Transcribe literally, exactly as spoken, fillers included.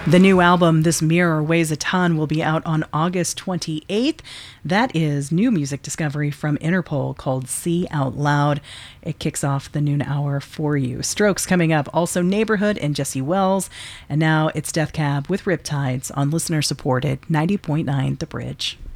The new album, This Mirror Weighs a Ton, will be out on August twenty-eighth. That is new music discovery from Interpol called See Out Loud. It kicks off the noon hour for you. Strokes coming up, also Neighborhood and Jesse Wells. And now it's Death Cab with Riptides on listener-supported ninety point nine The Bridge.